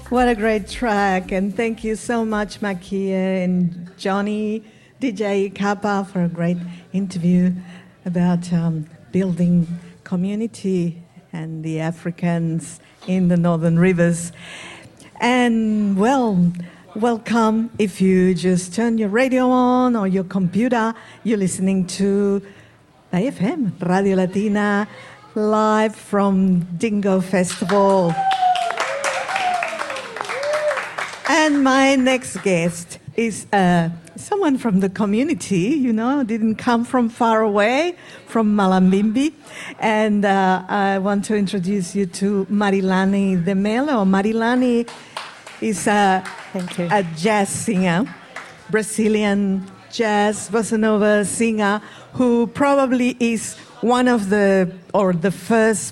What a great track. And thank you so much, Makia and Johnny, DJ Kappa, for a great interview about building community and the Africans in the Northern Rivers. And, well, welcome. If you just turn your radio on or your computer, you're listening to AFM, Radio Latina, live from Dingo Festival. And my next guest is someone from the community, didn't come from far away, from Malambimbi. And I want to introduce you to Marilani de Mello. Marilani is a jazz singer, Brazilian jazz bossa nova singer, who probably is one of the first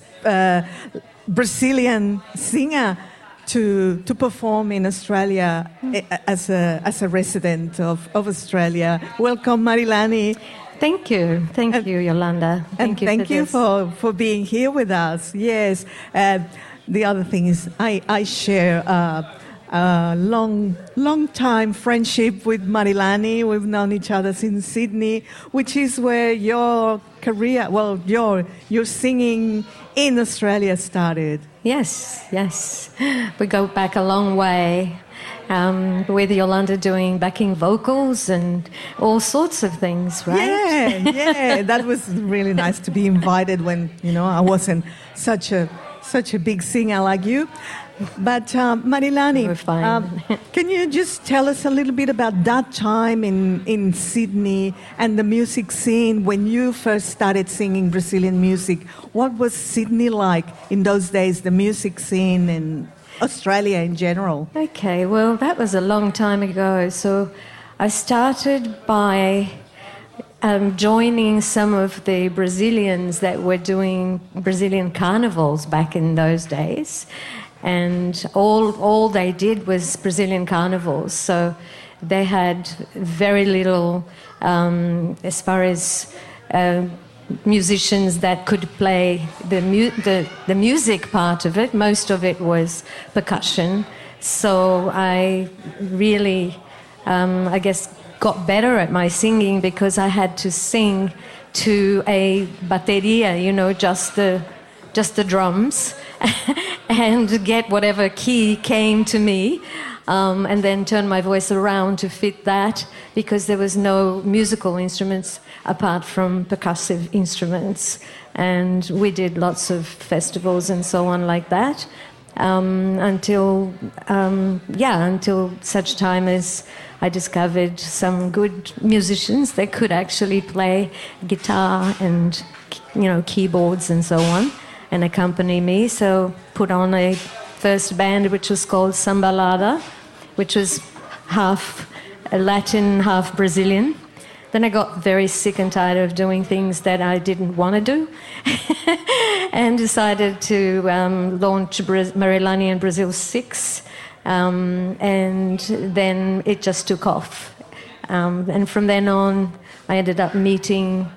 Brazilian singer to perform in Australia as a resident of Australia. Welcome, Marilani. Thank you, Yolanda. Thank you for being here with us. Yes. The other thing is, I share a long time friendship with Marilani. We've known each other since Sydney, which is where your career, your singing in Australia started. Yes. We go back a long way, with Yolanda doing backing vocals and all sorts of things, right? Yeah. That was really nice to be invited when, I wasn't such a big singer like you. But Marilani, can you just tell us a little bit about that time in Sydney and the music scene when you first started singing Brazilian music? What was Sydney like in those days, the music scene and Australia in general? Okay, well, that was a long time ago. So I started by joining some of the Brazilians that were doing Brazilian carnivals back in those days. And all they did was Brazilian carnivals. So they had very little as far as musicians that could play the music part of it. Most of it was percussion. So I really, I guess, got better at my singing because I had to sing to a bateria, just the drums, and get whatever key came to me, and then turn my voice around to fit that, because there was no musical instruments apart from percussive instruments. And we did lots of festivals and so on like that, until such time as I discovered some good musicians that could actually play guitar and, keyboards and so on, and accompany me. So put on a first band which was called Sambalada, which was half Latin, half Brazilian. Then I got very sick and tired of doing things that I didn't want to do and decided to launch Marilani in Brazil 6, and then it just took off. And from then on, I ended up meeting,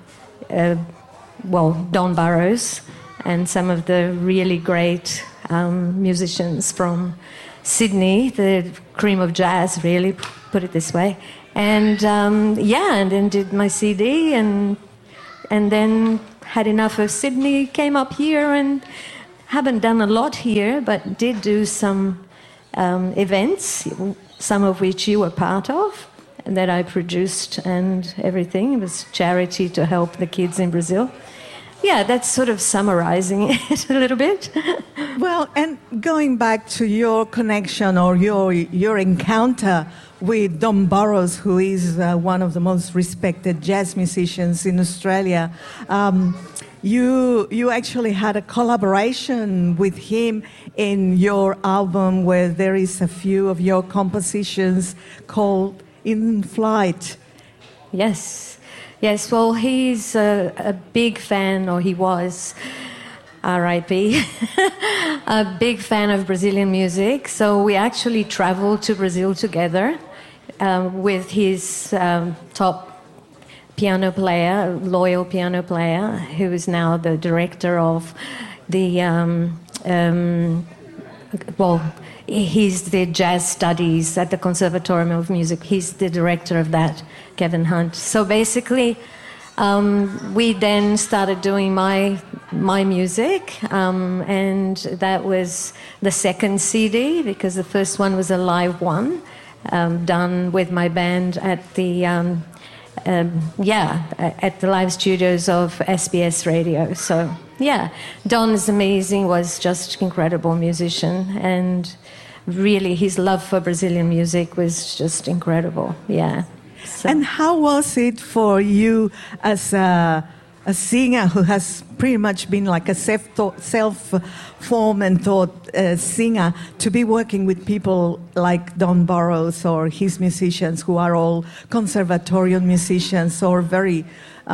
Don Burrows, and some of the really great musicians from Sydney, the cream of jazz, really, put it this way. And and then did my CD, and then had enough of Sydney, came up here, and haven't done a lot here, but did do some events, some of which you were part of, that I produced and everything. It was charity to help the kids in Brazil. Yeah, that's sort of summarizing it a little bit. Well, and going back to your connection or your encounter with Don Burrows, who is one of the most respected jazz musicians in Australia, you actually had a collaboration with him in your album where there is a few of your compositions called In Flight. Yes, well, he's a big fan, or he was, R.I.P., a big fan of Brazilian music. So we actually traveled to Brazil together with his top piano player, loyal piano player, who is now the director of the well, he's the jazz studies at the Conservatorium of Music. He's the director of that, Kevin Hunt. So basically, we then started doing my music, and that was the second CD, because the first one was a live one, done with my band at the at the live studios of SBS Radio. So yeah, Don is amazing, was just incredible musician, and really his love for Brazilian music was just incredible. Yeah. So. And how was it for you as a singer who has pretty much been like a self-formed and taught singer, to be working with people like Don Burrows or his musicians who are all conservatorium musicians or very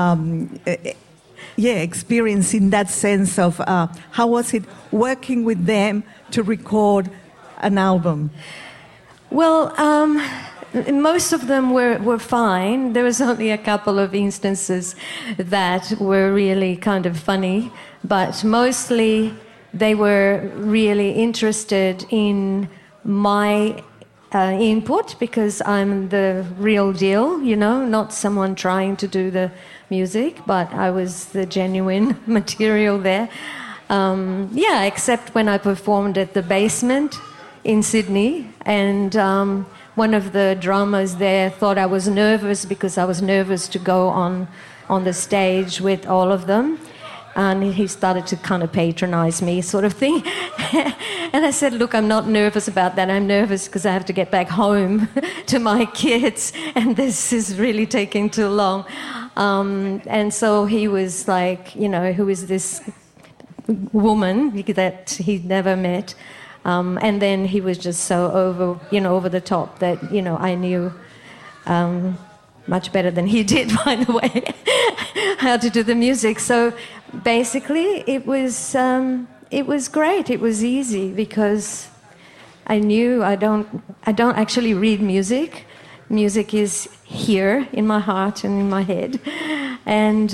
experienced in that sense of how was it working with them to record an album? Well, most of them were fine. There was only a couple of instances that were really kind of funny, but mostly they were really interested in my input, because I'm the real deal, not someone trying to do the music, but I was the genuine material there. Except when I performed at the Basement in Sydney, and one of the drummers there thought I was nervous because I was nervous to go on the stage with all of them. And he started to kind of patronize me, sort of thing. And I said, look, I'm not nervous about that. I'm nervous because I have to get back home to my kids, and this is really taking too long. And so he was like, who is this woman that he'd never met? And then he was just so over the top that, I knew much better than he did, by the way, how to do the music. So basically it was great. It was easy because I knew I don't actually read music. Music is here in my heart and in my head. And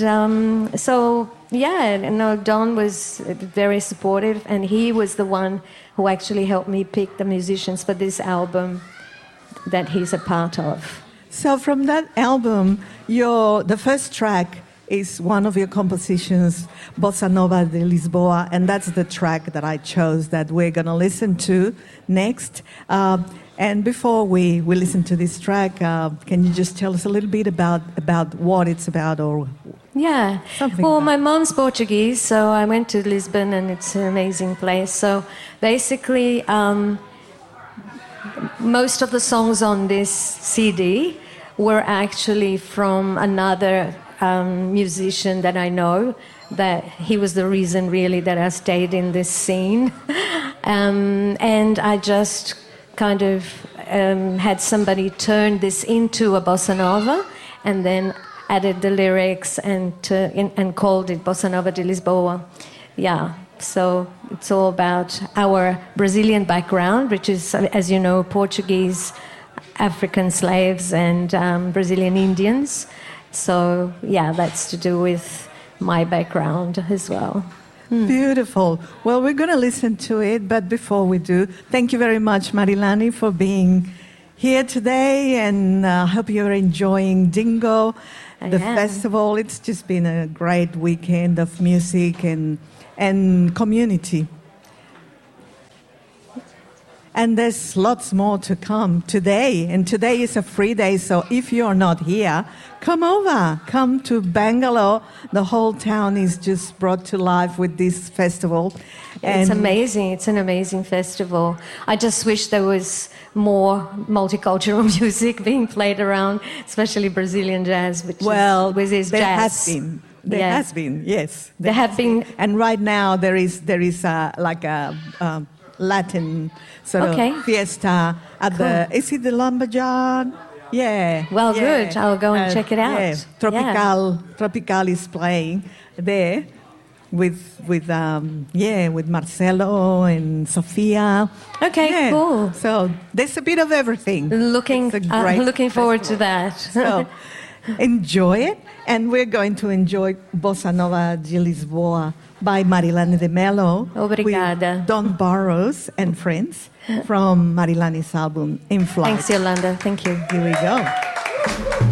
Don was very supportive, and he was the one who actually helped me pick the musicians for this album that he's a part of. So from that album, the first track is one of your compositions, Bossa Nova de Lisboa, and that's the track that I chose that we're going to listen to next. And before we listen to this track, can you just tell us a little bit about what it's about, or something? Well, my mom's Portuguese, so I went to Lisbon, and it's an amazing place. So basically, most of the songs on this CD were actually from another musician that I know, that he was the reason really that I stayed in this scene. And I just kind of had somebody turn this into a bossa nova, and then added the lyrics and called it Bossa Nova de Lisboa. Yeah, so it's all about our Brazilian background, which is, as you know, Portuguese, African slaves, and Brazilian Indians. So, yeah, that's to do with my background as well. Beautiful. Well, we're going to listen to it, but before we do, thank you very much, Marilani, for being here today, and I hope you're enjoying Dingo, the festival. It's just been a great weekend of music and community. And there's lots more to come today. And today is a free day, so if you're not here, come over. Come to Bangalore. The whole town is just brought to life with this festival. It's amazing. It's an amazing festival. I just wish there was more multicultural music being played around, especially Brazilian jazz, which is there jazz. There has been, yes. There have been. And right now there is like a Latin sort of fiesta at is it the Lumberjahr? Yeah. Well, good. I'll go and check it out. Yeah. Tropical is playing there with Marcelo and Sofia. Okay, cool. So there's a bit of everything. Looking forward to that. So enjoy it, and we're going to enjoy Bossa Nova de Lisboa by Marilani de Mello. Obrigada. With Don Burrows and Friends from Marilani's album In Flight. Thanks, Yolanda. Thank you. Here we go.